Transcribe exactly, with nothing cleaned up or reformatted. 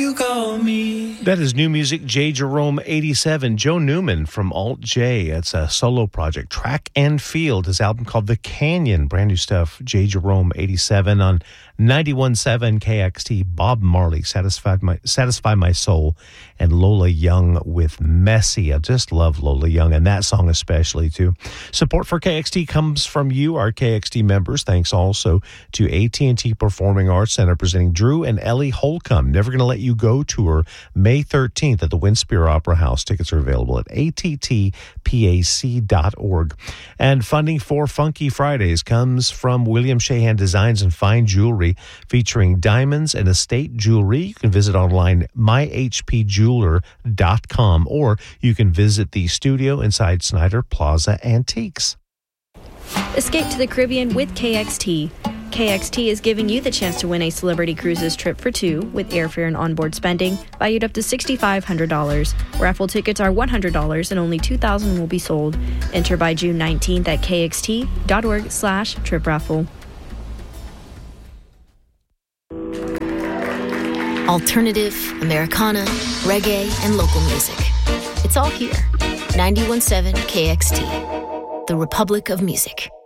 You call me. That is new music, J. Jerome eighty-seven. Joe Newman from Alt J. It's a solo project. Track and Field, his album called The Canyon. Brand new stuff, J. Jerome eighty-seven on ninety-one point seven K X T. Bob Marley, Satisfied My, Satisfy My Soul, and Lola Young with Messy. I just love Lola Young, and that song especially, too. Support for K X T comes from you, our K X T members. Thanks also to A T and T Performing Arts Center, presenting Drew and Ellie Holcomb. Never Gonna Let You Go tour, May thirteenth at the Winspear Opera House. Tickets are available at A T T P A C dot org. And funding for Funky Fridays comes from William Shahan Designs and Fine Jewelry, featuring diamonds and estate jewelry. You can visit online my h p jeweler dot com, or you can visit the studio inside Snyder Plaza Antiques. Escape to the Caribbean with K X T. K X T is giving you the chance to win a Celebrity Cruises trip for two with airfare and onboard spending valued up to six thousand five hundred dollars. Raffle tickets are one hundred dollars and only two thousand will be sold. Enter by June nineteenth at k x t dot org slash trip raffle. Alternative, Americana, reggae, and local music. It's all here. ninety-one point seven K X T, the Republic of Music.